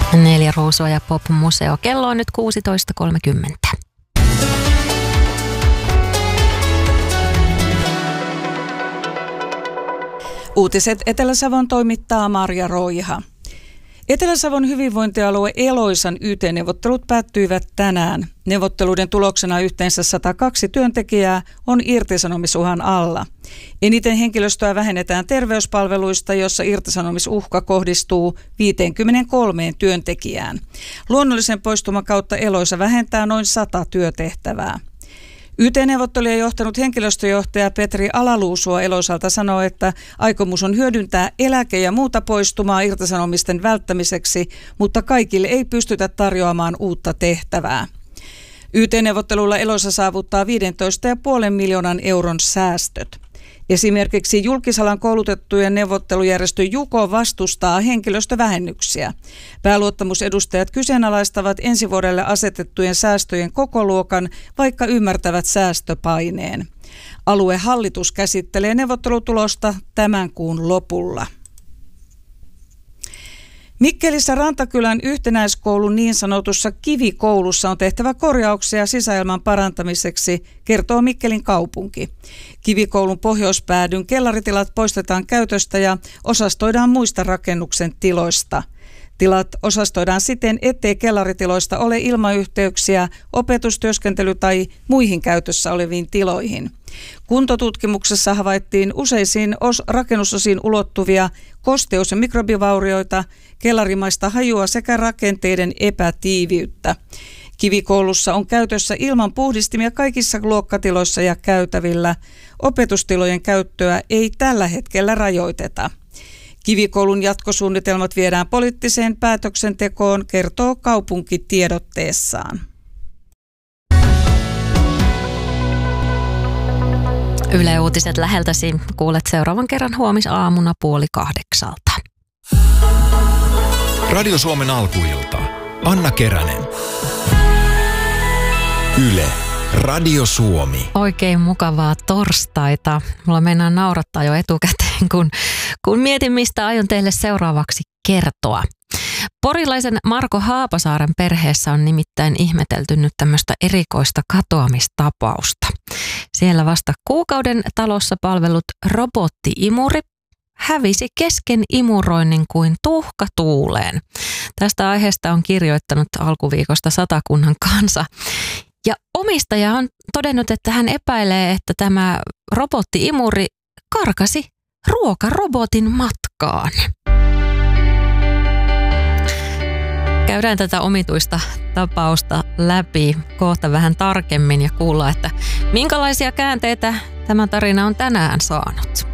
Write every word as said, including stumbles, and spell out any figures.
Neljä ruusua ja pop-museo. Kello on nyt kuusitoista kolmekymmentä. Uutiset Etelä-Savon toimittaa Marja Roiha. Etelä-Savon hyvinvointialue Eloisan Y T-neuvottelut päättyivät tänään. Neuvotteluiden tuloksena yhteensä sata kaksi työntekijää on irtisanomisuhan alla. Eniten henkilöstöä vähennetään terveyspalveluista, jossa irtisanomisuhka kohdistuu viisikymmentäkolme työntekijään. Luonnollisen poistuman kautta Eloisa vähentää noin sata työtehtävää. Y T-neuvotteluja johtanut henkilöstöjohtaja Petri Alaluusua Eloisalta sanoo, että aikomus on hyödyntää eläke- ja muuta poistumaa irtisanomisten välttämiseksi, mutta kaikille ei pystytä tarjoamaan uutta tehtävää. Y T-neuvottelulla Eloisa saavuttaa viisitoista pilkku viisi miljoonan euron säästöt. Esimerkiksi julkisalan koulutettujen neuvottelujärjestö Juko vastustaa henkilöstövähennyksiä. Pääluottamusedustajat kyseenalaistavat ensi vuodelle asetettujen säästöjen kokoluokan, vaikka ymmärtävät säästöpaineen. Aluehallitus käsittelee neuvottelutulosta tämän kuun lopulla. Mikkelissä Rantakylän yhtenäiskoulun niin sanotussa kivikoulussa on tehtävä korjauksia sisäilman parantamiseksi, kertoo Mikkelin kaupunki. Kivikoulun pohjoispäädyn kellaritilat poistetaan käytöstä ja osastoidaan muista rakennuksen tiloista. Tilat osastoidaan siten, ettei kellaritiloista ole ilmayhteyksiä opetustyöskentely- tai muihin käytössä oleviin tiloihin. Kuntotutkimuksessa havaittiin useisiin os- rakennusosiin ulottuvia kosteus- ja mikrobivaurioita, kellarimaista hajua sekä rakenteiden epätiiviyttä. Kivikoulussa on käytössä ilmanpuhdistimia kaikissa luokkatiloissa ja käytävillä. Opetustilojen käyttöä ei tällä hetkellä rajoiteta. Kivikoulun jatkosuunnitelmat viedään poliittiseen päätöksentekoon, kertoo kaupunki tiedotteessaan. Yle Uutiset läheltäsi kuulet seuraavan kerran huomisaamuna puoli kahdeksalta. Radio Suomen alkuilta. Anna Keränen. Yle. Radio Suomi. Oikein mukavaa torstaita. Mulla mennään naurattaa jo etukäteen, kun, kun mietin, mistä aion teille seuraavaksi kertoa. Porilaisen Marko Haapasaaren perheessä on nimittäin ihmetelty nyt tämmöistä erikoista katoamistapausta. Siellä vasta kuukauden talossa palvellut robotti-imuri hävisi kesken imuroinnin kuin tuhka tuuleen. Tästä aiheesta on kirjoittanut alkuviikosta Satakunnan Kansa. Ja omistaja on todennut, että hän epäilee, että tämä robotti-imuri karkasi ruokarobotin matkaan. Käydään tätä omituista tapausta läpi kohta vähän tarkemmin ja kuullaan, että minkälaisia käänteitä tämä tarina on tänään saanut.